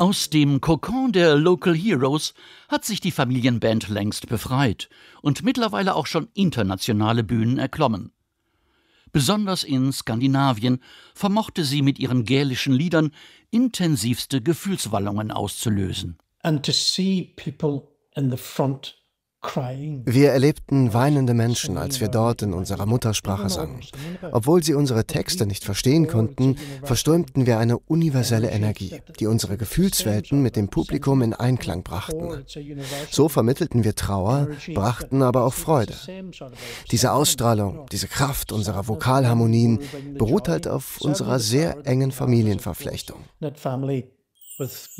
Aus dem Kokon der Local Heroes hat sich die Familienband längst befreit und mittlerweile auch schon internationale Bühnen erklommen. Besonders in Skandinavien vermochte sie mit ihren gälischen Liedern intensivste Gefühlswallungen auszulösen. And to see people in the front crying. Wir erlebten weinende Menschen, als wir dort in unserer Muttersprache sangen. Obwohl sie unsere Texte nicht verstehen konnten, verströmten wir eine universelle Energie, die unsere Gefühlswelten mit dem Publikum in Einklang brachten. So vermittelten wir Trauer, brachten aber auch Freude. Diese Ausstrahlung, diese Kraft unserer Vokalharmonien beruht halt auf unserer sehr engen Familienverflechtung.